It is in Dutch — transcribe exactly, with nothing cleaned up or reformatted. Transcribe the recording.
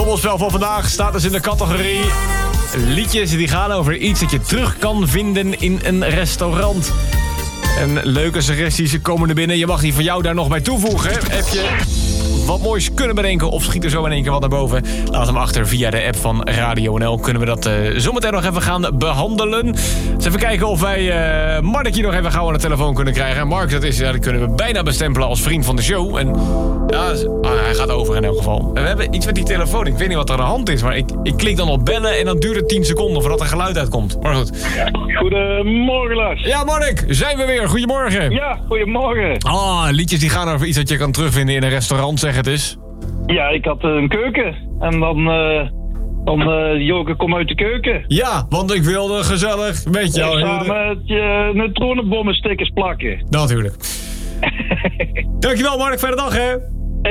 Babbelspel van vandaag staat dus in de categorie liedjes die gaan over iets dat je terug kan vinden in een restaurant. En leuke suggesties komen er binnen. Je mag die van jou daar nog bij toevoegen. Heb je wat moois kunnen bedenken of schiet er zo in één keer wat naar boven? Laat hem achter via de app van Radio N L. Kunnen we dat uh, zometeen nog even gaan behandelen. Dus even kijken of wij uh, Mark hier nog even gauw aan de telefoon kunnen krijgen. Mark, dat, is, ja, dat kunnen we bijna bestempelen als vriend van de show. En ja, ah, hij gaat over in elk geval. En we hebben iets met die telefoon. Ik weet niet wat er aan de hand is, maar ik, ik klik dan op bellen en dan duurt het tien seconden voordat er geluid uitkomt. Maar goed. Goedemorgen, Lars. Ja, Mark, zijn we weer. Goedemorgen. Ja, goedemorgen. Ah, liedjes die gaan over iets dat je kan terugvinden in een restaurant, zeg het eens. Ja, ik had een keuken. En dan, uh, dan uh, Joke, kom uit de keuken. Ja, want ik wilde gezellig met jou. Samen met je neutronenbommenstickers plakken. Natuurlijk. Dankjewel, Mark. Fijne dag, hè.